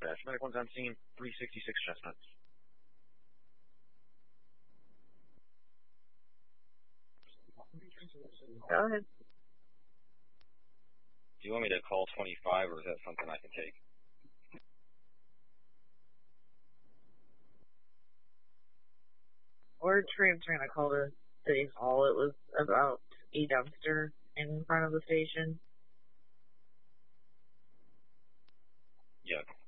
dispatch. Medic 1's on scene, 366 Chestnut. Go ahead. Do you want me to call 25, or is that something I can take? We're transferring a call to City Hall. It was about a dumpster in front of the station. Yeah.